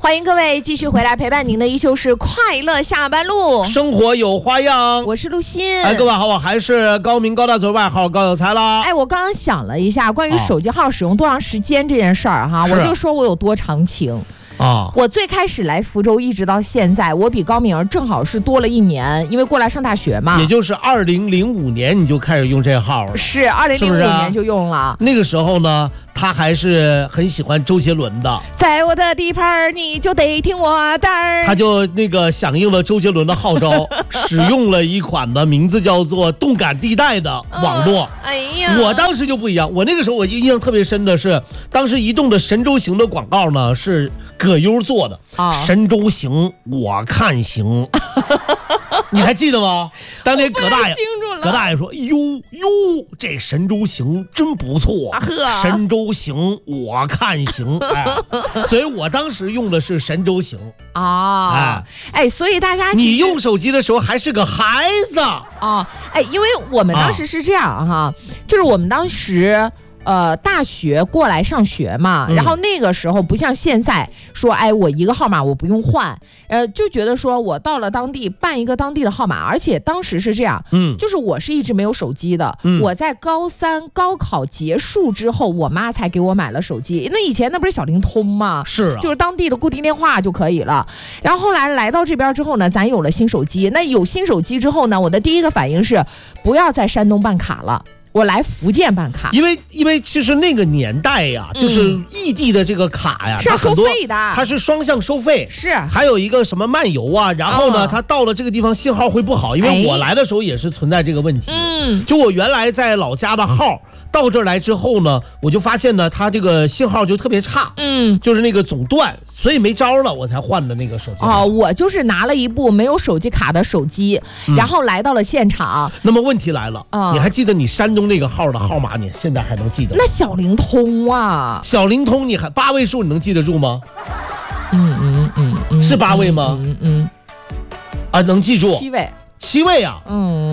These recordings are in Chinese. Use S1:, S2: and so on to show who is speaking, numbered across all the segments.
S1: 欢迎各位继续回来陪伴您的依旧是快乐下班路，
S2: 生活有花样，
S1: 我是陆欣。
S2: 各位好，我还是高明高大嘴外号高有才啦。
S1: 我刚刚想了一下关于手机号使用多长时间这件事儿哈，我就说我有多长情。我最开始来福州一直到现在，我比高敏儿正好是多了1年，因为过来上大学嘛。
S2: 也就是2005年你就开始用这号了。
S1: 是2005年就用了。
S2: 那个时候呢，他还是很喜欢周杰伦的，
S1: 在我的地盘你就得听我的。
S2: 他就响应了周杰伦的号召，使用了一款的名字叫做动感地带的网络。我当时就不一样，我那个时候我印象特别深的是，当时移动的神州行的广告呢是葛优做的。神州行我看行。你还记得吗？当年葛大爷说：“哟，这神州行真不错，神州行我看行。”所以我当时用的是神州行
S1: 所以大家
S2: 你用手机的时候还是个孩子
S1: 因为我们当时是这样哈，就是我们当时。大学过来上学嘛，然后那个时候不像现在说，我一个号码我不用换，就觉得说我到了当地办一个当地的号码，而且当时是这样，就是我是一直没有手机的，我在高3高考结束之后，我妈才给我买了手机，那以前那不是小灵通吗？
S2: 是
S1: 就是当地的固定电话就可以了。然后后来来到这边之后呢，咱有了新手机，那有新手机之后呢，我的第一个反应是不要在山东办卡了。我来福建办卡，
S2: 因为其实那个年代呀，就是异地的这个卡呀，
S1: 是要收费的，
S2: 它是双向收费，
S1: 是
S2: 还有一个什么漫游啊，然后呢，它到了这个地方信号会不好，因为我来的时候也是存在这个问题。就我原来在老家的号到这儿来之后呢，我就发现呢，它这个信号就特别差，就是那个总断，所以没招了，我才换的那个手机。
S1: 我就是拿了一部没有手机卡的手机，然后来到了现场。
S2: 那么问题来了，你还记得你山东那个号的号码，你现在还能记得吗？
S1: 那小灵通啊，
S2: 小灵通你还8位数，你能记得住吗？是8位吗？能记住7位啊。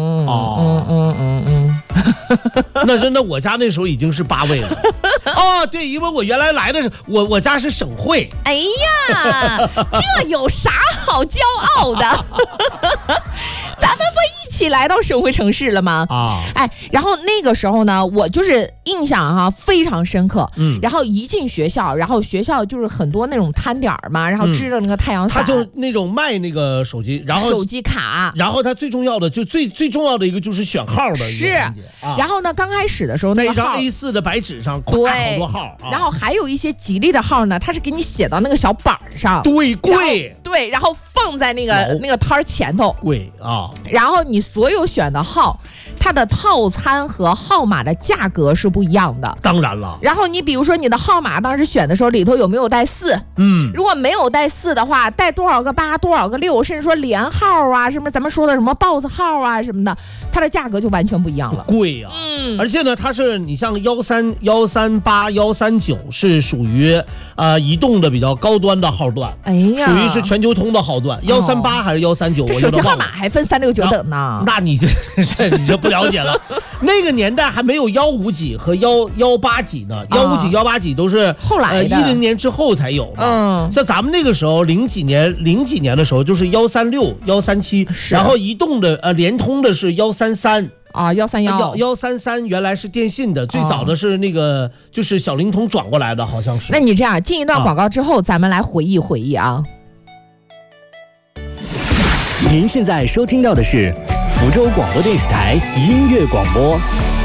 S2: 那我家那时候已经是8位了。对，因为我原来来的是我家是省会。
S1: 这有啥好骄傲的？咱们不一起来到省会城市了吗？然后那个时候呢，我就是印象非常深刻。然后一进学校，然后学校就是很多那种摊点嘛，然后支着那个太阳伞，
S2: 他就那种卖那个手机，然后
S1: 手机卡，
S2: 然后他最重要的就最重要的一个就是选号的一个环节。
S1: 然后呢，刚开始的时候，
S2: 在一张 A4 的白纸上挂好多号，
S1: 然后还有一些吉利的号呢，它是给你写到那个小板上，
S2: 对，
S1: 然后放在那个摊前头，
S2: 贵
S1: 然后你所有选的号，它的套餐和号码的价格是不一样的。
S2: 当然了。
S1: 然后你比如说你的号码当时选的时候里头有没有带4？如果没有带4的话，带多少个8，多少个6，甚至说连号啊，什么咱们说的什么豹子号啊什么的，它的价格就完全不一样了，
S2: 贵啊。而且呢，它是你像13、138、139是属于移动的比较高端的号段，属于是全球通的号段。138还是139？
S1: 这手机号码还分3、6、9等呢。
S2: 那你这不了解了。那个年代还没有150几和118几呢，150几、180几都是
S1: 后来的
S2: 10年之后才有的。像咱们那个时候零几年的时候就是136、137，然后移动的联通的是133。133原来是电信的，最早的是那个就是小灵通转过来的，好像是。
S1: 那你这样进一段广告之后，咱们来回忆回忆啊。
S3: 您现在收听到的是福州广播电视台音乐广播